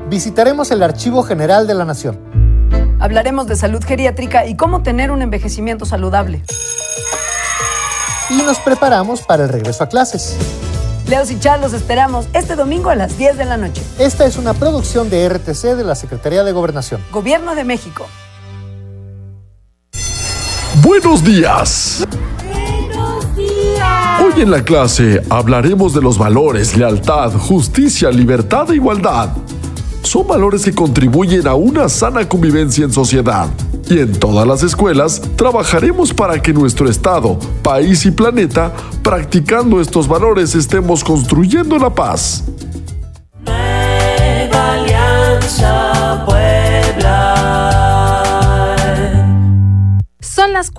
Visitaremos el Archivo General de la Nación. Hablaremos de salud geriátrica y cómo tener un envejecimiento saludable. Y nos preparamos para el regreso a clases. Leos y Chad los esperamos este domingo a las 10 de la noche. Esta es una producción de RTC de la Secretaría de Gobernación. Gobierno de México. Buenos días. Hoy en la clase hablaremos de los valores, lealtad, justicia, libertad e igualdad. Son valores que contribuyen a una sana convivencia en sociedad. Y en todas las escuelas trabajaremos para que nuestro estado, país y planeta, practicando estos valores, estemos construyendo la paz. Nueva Alianza Puebla. Son las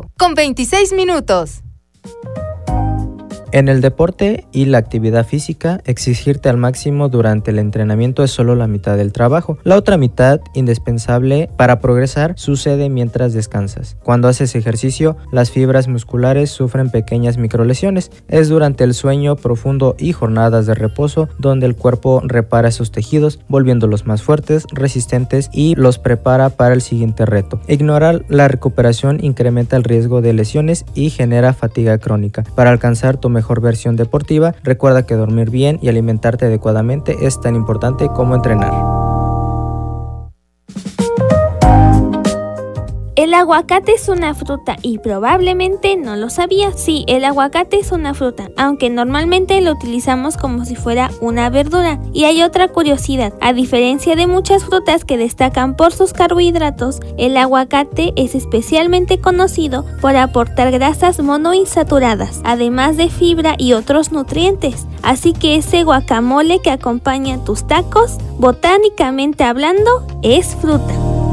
4:26. En el deporte y la actividad física, exigirte al máximo durante el entrenamiento es solo la mitad del trabajo. La otra mitad, indispensable para progresar, sucede mientras descansas. Cuando haces ejercicio, las fibras musculares sufren pequeñas microlesiones. Es durante el sueño profundo y jornadas de reposo donde el cuerpo repara esos tejidos, volviéndolos más fuertes, resistentes y los prepara para el siguiente reto. Ignorar la recuperación incrementa el riesgo de lesiones y genera fatiga crónica. Para alcanzar tu mejor versión deportiva, recuerda que dormir bien y alimentarte adecuadamente es tan importante como entrenar. El aguacate es una fruta y probablemente no lo sabías. Sí, el aguacate es una fruta, aunque normalmente lo utilizamos como si fuera una verdura. Y hay otra curiosidad, a diferencia de muchas frutas que destacan por sus carbohidratos, el aguacate es especialmente conocido por aportar grasas monoinsaturadas, además de fibra y otros nutrientes. Así que ese guacamole que acompaña tus tacos, botánicamente hablando, es fruta.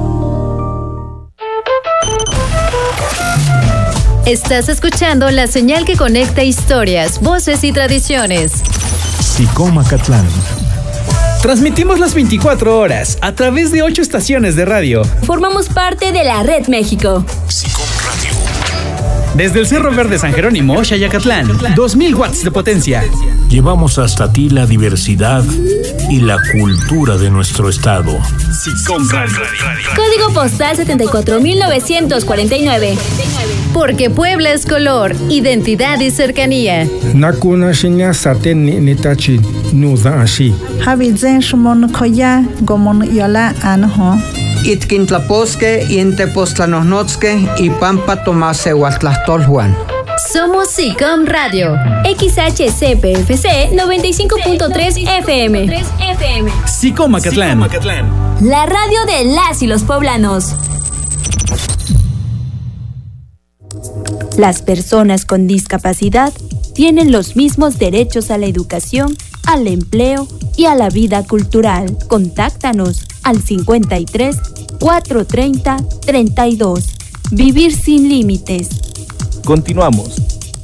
Estás escuchando la señal que conecta historias, voces y tradiciones. SICOM Acatlán. Transmitimos las 24 horas a través de 8 estaciones de radio. Formamos parte de la Red México. SICOM Radio. Desde el Cerro Verde San Jerónimo, Xayacatlán, 2000 watts de potencia. Llevamos hasta ti la diversidad y la cultura de nuestro estado. SICOM Radio. Código postal 74949. Porque Puebla es color, identidad y cercanía. Nakuna shinya saten nitachi nuda ashi. Habizen shumon koya gomon yola anho. Itkintlaposque, Intepostlanosnotzque y Pampa Tomase Huatlastolhuan. Somos SICOM Radio. XHCPFC 95.3 FM. SICOM Acatlán. La radio de las y los poblanos. Las personas con discapacidad tienen los mismos derechos a la educación, al empleo y a la vida cultural. Contáctanos al 53 430 32. Vivir sin límites. Continuamos.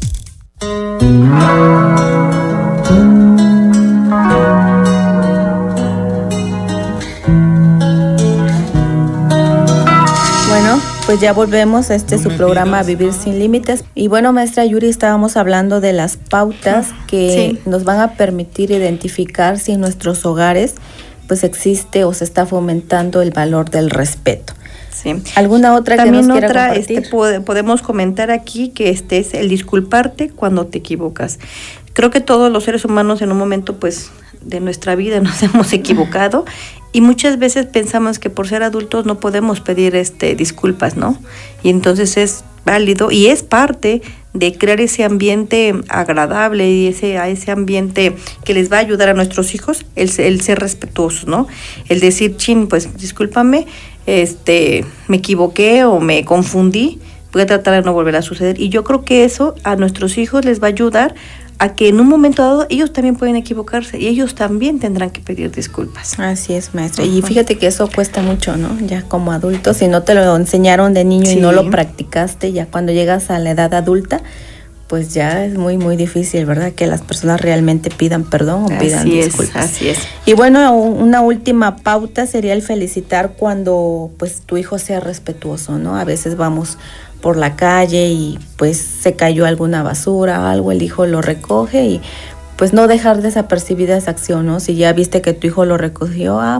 Bueno, pues ya volvemos a su programa Vivir sin Límites. Y bueno, maestra Yuri, estábamos hablando de las pautas que nos van a permitir identificar si en nuestros hogares pues existe o se está fomentando el valor del respeto. Sí. ¿Alguna otra también que nos quiera otra, compartir? Podemos comentar aquí que es el disculparte cuando te equivocas. Creo que todos los seres humanos en un momento pues de nuestra vida nos hemos equivocado y muchas veces pensamos que por ser adultos no podemos pedir disculpas, ¿no? Y entonces es válido y es parte de crear ese ambiente agradable y ese ambiente que les va a ayudar a nuestros hijos, el ser respetuosos, ¿no? El decir, pues discúlpame, me equivoqué o me confundí, voy a tratar de no volver a suceder. Y yo creo que eso a nuestros hijos les va a ayudar a que en un momento dado ellos también pueden equivocarse y ellos también tendrán que pedir disculpas. Así es, maestra. Y fíjate que eso cuesta mucho, ¿no? Ya como adulto, si no te lo enseñaron de niño y no lo practicaste, ya cuando llegas a la edad adulta, pues ya es muy, muy difícil, ¿verdad? Que las personas realmente pidan perdón o pidan disculpas. Así es. Y bueno, una última pauta sería el felicitar cuando pues tu hijo sea respetuoso, ¿no? A veces vamos por la calle y pues se cayó alguna basura o algo, el hijo lo recoge y pues no dejar desapercibida esa acción, ¿no? Si ya viste que tu hijo lo recogió,